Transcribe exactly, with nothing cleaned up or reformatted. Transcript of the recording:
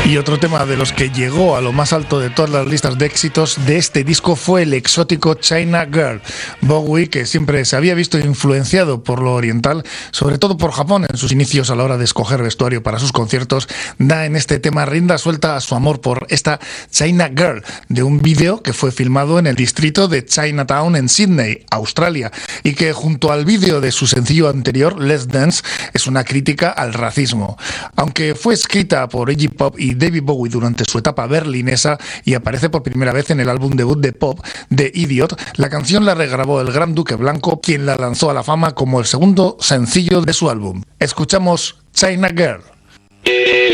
Y otro tema de los que llegó a lo más alto de todas las listas de éxitos de este disco fue el exótico China Girl. Bowie, que siempre se había visto influenciado por lo oriental, sobre todo por Japón en sus inicios a la hora de escoger vestuario para sus conciertos, da en este tema rienda suelta a su amor por esta China Girl, de un vídeo que fue filmado en el distrito de Chinatown en Sydney, Australia, y que junto al vídeo de su sencillo anterior, Let's Dance, es una crítica al racismo. Aunque fue escrita por Iggy Pop y David Bowie durante su etapa berlinesa y aparece por primera vez en el álbum debut de Pop, The Idiot, la canción la regrabó el Gran Duque Blanco, quien la lanzó a la fama como el segundo sencillo de su álbum. Escuchamos China Girl.